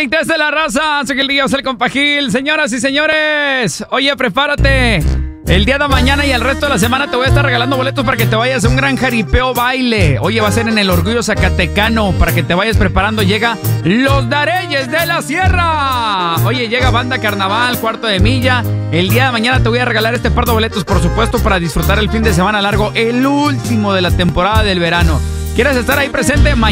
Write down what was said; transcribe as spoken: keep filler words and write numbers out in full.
Conectaste a la raza, soy el día, soy el compa Gil. Señoras y señores, oye, prepárate. El día de mañana y el resto de la semana te voy a estar regalando boletos para que te vayas a un gran jaripeo baile. Oye, va a ser en el Orgullo Zacatecano, para que te vayas preparando. Llega Los Dareyes de la Sierra. Oye, llega Banda Carnaval, Cuarto de Milla. El día de mañana te voy a regalar este par de boletos, por supuesto, para disfrutar el fin de semana largo, el último de la temporada del verano. ¿Quieres estar ahí presente? Mañana